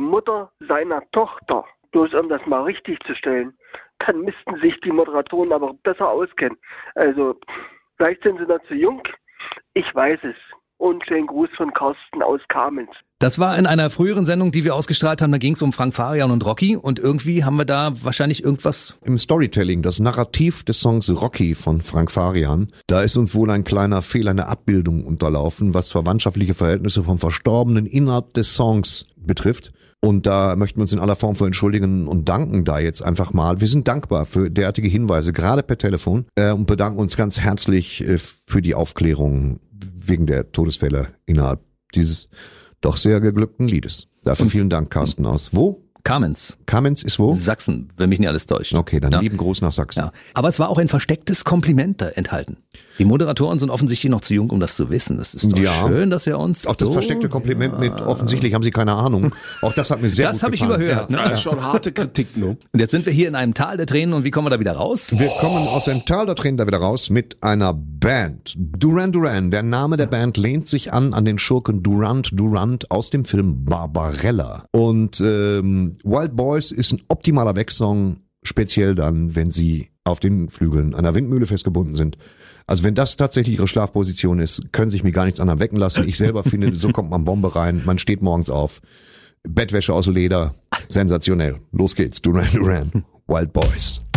Mutter seiner Tochter. Bloß um das mal richtig zu stellen, dann müssten sich die Moderatoren aber besser auskennen. Also, vielleicht sind sie noch zu jung, ich weiß es. Und schönen Gruß von Carsten aus Kamenz. Das war in einer früheren Sendung, die wir ausgestrahlt haben, da ging es um Frank Farian und Rocky und irgendwie haben wir da wahrscheinlich irgendwas... Im Storytelling, das Narrativ des Songs Rocky von Frank Farian, da ist uns wohl ein kleiner Fehler in der Abbildung unterlaufen, was verwandtschaftliche Verhältnisse vom Verstorbenen innerhalb des Songs betrifft. Und da möchten wir uns in aller Form für entschuldigen und danken da jetzt einfach mal. Wir sind dankbar für derartige Hinweise, gerade per Telefon, und bedanken uns ganz herzlich für die Aufklärung wegen der Todesfälle innerhalb dieses doch sehr geglückten Liedes. Dafür vielen Dank, Carsten aus. Wo? Kamenz. Kamenz ist wo? Sachsen, wenn mich nicht alles täuscht. Okay, dann lieben Gruß nach Sachsen. Ja. Aber es war auch ein verstecktes Kompliment da enthalten. Die Moderatoren sind offensichtlich noch zu jung, um das zu wissen. Das ist doch schön, dass er uns... Auch das versteckte Kompliment mit offensichtlich haben sie keine Ahnung. Auch das hat mir sehr gut gefallen. Das habe ich überhört. Das ist schon harte Kritik. Ne? Und jetzt sind wir hier in einem Tal der Tränen und wie kommen wir da wieder raus? Wir kommen aus dem Tal der Tränen da wieder raus mit einer Band. Duran Duran. Der Name der Band lehnt sich an den Schurken Durant aus dem Film Barbarella. Und Wild Boys ist ein optimaler Wegsong, speziell dann, wenn sie auf den Flügeln einer Windmühle festgebunden sind. Also wenn das tatsächlich ihre Schlafposition ist, können sich mir gar nichts anderem wecken lassen. Ich selber finde, so kommt man Bombe rein, man steht morgens auf, Bettwäsche aus Leder, sensationell. Los geht's, Duran Duran, Wild Boys.